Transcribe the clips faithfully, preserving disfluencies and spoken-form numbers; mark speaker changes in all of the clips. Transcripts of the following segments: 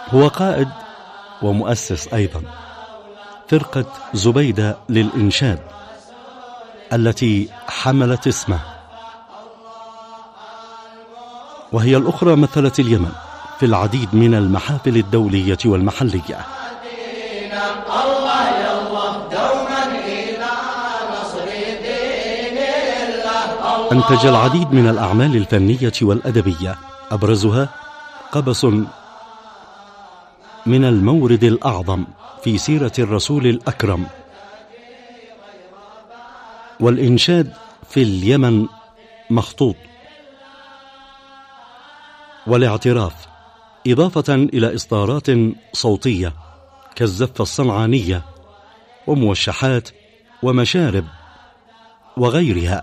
Speaker 1: هو قائد ومؤسس أيضا فرقة زبيدة للإنشاد التي حملت اسمه، وهي الأخرى مثلت اليمن في العديد من المحافل الدولية والمحلية. أنتج العديد من الأعمال الفنية والأدبية، أبرزها قبس من المورد الأعظم في سيرة الرسول الأكرم، والإنشاد في اليمن مخطوط، والاعتراف، إضافة إلى إصدارات صوتية كالزفة الصنعانية وموشحات ومشارب وغيرها،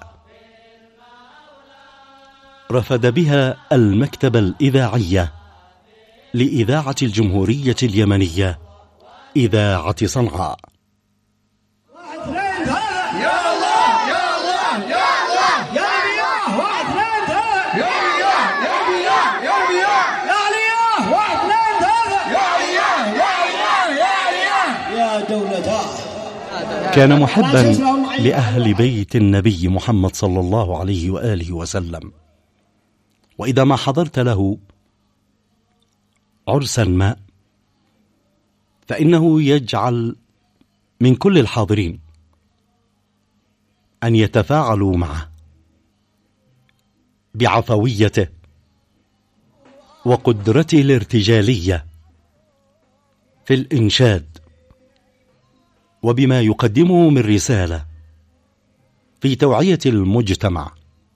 Speaker 1: رفد بها المكتبة الإذاعية لإذاعة الجمهورية اليمنية إذاعة صنعاء. كان محبا لأهل بيت النبي محمد صلى الله عليه وآله وسلم، وإذا ما حضرت له عرسا ما فإنه يجعل من كل الحاضرين أن يتفاعلوا معه بعفويته وقدرته الارتجالية في الإنشاد، وبما يقدمه من رسالة في توعية المجتمع.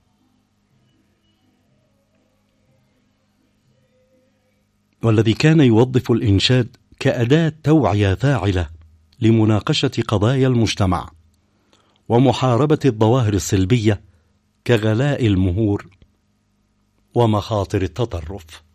Speaker 1: والذي كان يوظف الإنشاد كأداة توعية فاعلة لمناقشة قضايا المجتمع ومحاربة الظواهر السلبية كغلاء المهور ومخاطر التطرف.